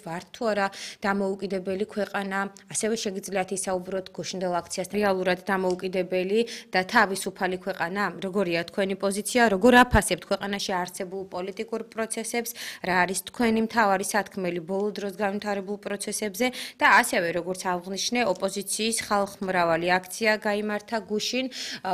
ვართ თუ არა დამოუკიდებელი ქვეყანა, ასევე შეგიძლიათ ისაუბროთ გუშინდელ აქციას რეალურად დამოუკიდებელი და თავისუფალი ქვეყანა? როგორია თქვენი პოზიცია, როგორ აფასებთ ქვეყანაში არსებულ პოლიტიკურ პროცესებს, რა არის თქვენი მთავარი სათქმელი ბოლო დროს განვითარებულ პროცესებზე და ასევე როგორც აღნიშნე ოპოზიციის ხალხმრავალი აქცია გაიმართა გუშინ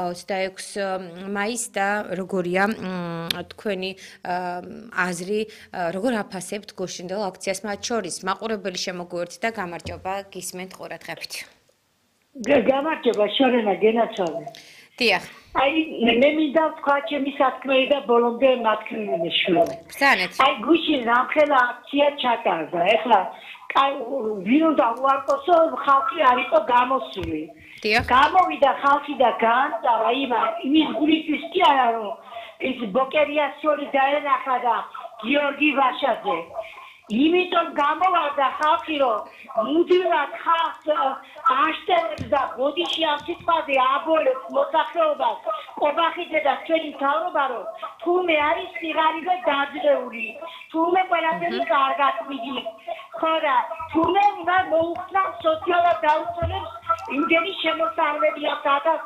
26 მაისს და როგორია თქვენი აზრი, როგორ აფასებთ გუშინდელ აქციას, მათ შორის მაყურებელი შემოგვიერთდი და გამარჯობა, გისმენთ ყურადღებით. გამარჯობა, შორენა გენაცვალე. დიახ. აი, მე მინდა თქვა ჩემი სათქმელი და ბოლომდე მათქმეულიშვილო. ბრძანეთ. აი, გუშინ რამხელა აქცია ჩატარდა. ეხლა ვინ უნდა უარყოსო, ხალხი არ იყო გამოსული. დიახ. გამოვიდა ხალხი და გაანწავა იმის გულისთვის კი არა, რომ ის ბოკერიასული დაენახა და გიორგი ვაშაძე. იმიტომ გამოვარდა ხალხი, რომ მუდმივად ხალხს აშტერებს და ბოდიში ამ სიტყვაზე აბოლებს მოსახლეობას, ყობახიძე და ჩვენი მთავრობა, რომ თურმე არის სიღარიბე დაძლეული, თურმე ყველაფერი კარგად მიდის, ხო და თურმე უნდა მოუხსნა სოციალურ დაუცველებს იმდენი შემოსავლები აქვს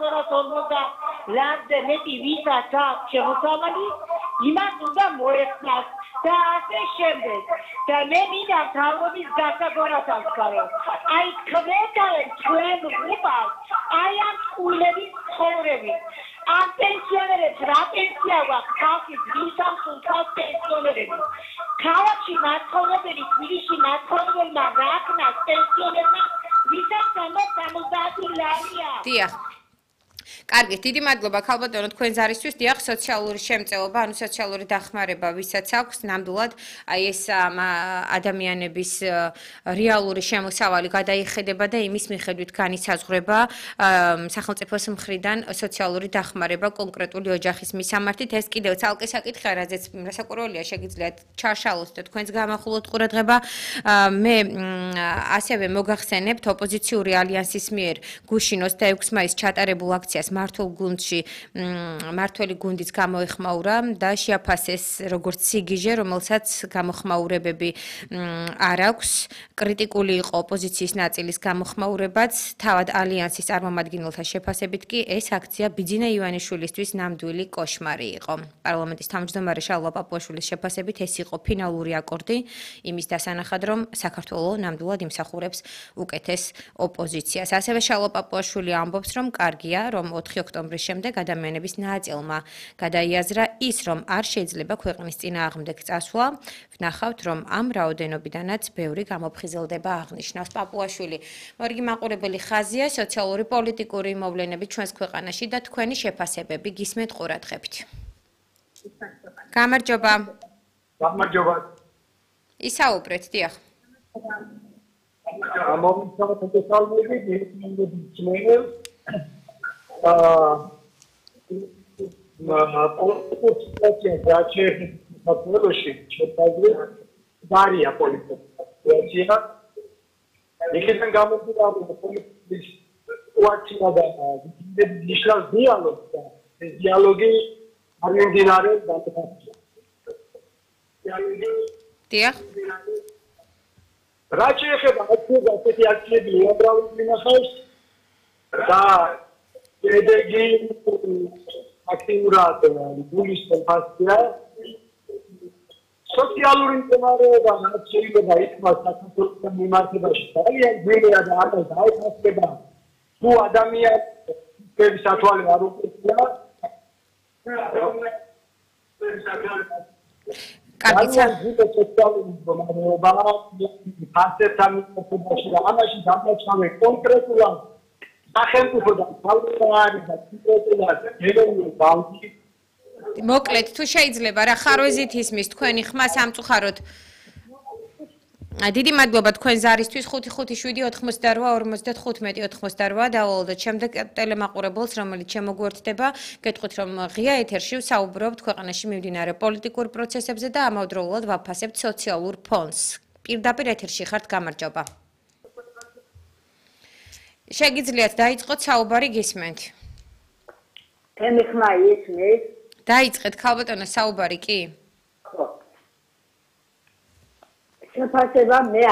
1250 ლარზე მეტი ვისაც აქვს შემოსავალი, იმას უნდა მოეხსნას და ასე შემდეგ. და მე მინდა მთავრობის გასაგონებას ვქარო. აი ქმედავენ ჩვენ უყავს, აი ამ ყულების ცხოვრებით. ამ პენსიონერებს რა პენსია გვაქვს ხალხის ვისამსუნთქავს პენსიონერები. ქალაქში მაცხოვრებელი, თბილისში მაცხოვრებელმა რა ქნას პენსიონერმა ვისაც 60 ლარია. დიახ. კარგი, დიდი მადლობა ქალბატონო თქვენ ზარისთვის. დიახ, სოციალური შემწეობა, ანუ სოციალური დახმარება, ვისაც აქვს, ნამდვილად აი ეს ადამიანების რეალური შემოსავალი გადაიხედება და იმის მიხედვით განისაზღვრება სახელმწიფოს მხრიდან სოციალური დახმარება კონკრეტული ოჯახის მისამართით. ეს კიდევ ცალკე საკითხია, რაზეც რასაკვირველია, შეგიძლიათ ჩარშალოთ და თქვენს გამახვილოთ ყურადღება. მე ასევე მოგახსენებთ ოპოზიციური ალიანსის მიერ გუშინ 26 მაისს ჩატარებულ აქციას მართველი გუნდიც გამოეხმაურა და შეაფასეს როგორც სიგიჟე, რომელსაც გამოხმაურებები არ აქვს. კრიტიკული იყო ოპოზიციის ნაწილის გამოხმაურებაც, თავად ალიანსის წარმომადგენელთა შეფასებით კი ეს აქცია ბიძინა ივანიშვილისთვის ნამდვილი კოშმარი იყო. პარლამენტის თავმჯდომარე შალვა პაპუაშვილის შეფასებით ეს იყო ფინალური აკორდი იმის დასანახად, რომ საქართველოს ნამდვილად იმსახურებს უკეთეს ოპოზიციას. ასევე შალვა პაპუაშვილი ამბობს, რომ კარგია, რომ 4 ოქტომბრის შემდეგ ადამიანების ნაწილმა გადაიაზრა ის, რომ არ შეიძლება ქვეყნის წინააღმდეგ წასვლა. ვნახავთ, რომ ამ რაოდენობიდანაც ბევრი გამოფხიზელდება აღნიშნავს პაპუაშვილი. მორიგი მაყურებელი ხაზია სოციალური პოლიტიკური მოვლენები ჩვენს ქვეყანაში და თქვენი შეფასებები გისმენთ ყურადღებით. გამარჯობა. გამარჯობა. ისაუბრეთ, დიახ. Daria politica. Ikisen gamutida politis uatsina da nishlas dialog da dialogi armendinare da დიახ. რა შეიძლება ასეთი აქციები უბრალოდ მინახავს და ედეგი აქტიურად გულის ფასია სოციალური მდგომარეობა რაც შეიძლება ითქვას საქართველოს მიმართებაში ძალიან ძლიერი და ამას დაეხმარება თუ ადამიანების სათვალე არ უყურებია კარგი სოციალური მდგომარეობა ფასებთან მიმართებაში და ამაში დამოჩნდა კონკრეტულად სახელმწიფო და თავმჯდომარე და კონკრეტულად ეროვნული ბანკი მოკლედ თუ შეიძლება რა ხარვეზით ისმის თქვენი ხმა სამწუხაროდ დიდი მადლობა თქვენ ზარისთვის 557-88-55 დავალოდოთ შემდეგ ტელემაყურებელს რომელიც შემოგვერთდება გეტყვით რომ ღია ეთერში ვსაუბრობთ ქვეყანაში მიმდინარე პოლიტიკურ პროცესებზე და ამავდროულად ვაფასებთ სოციალურ ფონდს პირდაპირ ეთერში ხართ გამარჯობა შეგიძლიათ დაიწყოთ საუბარი გისმენთ თემი ხმა ისმის დაიწყეთ ქალბატონო საუბარი კი შეფასება მე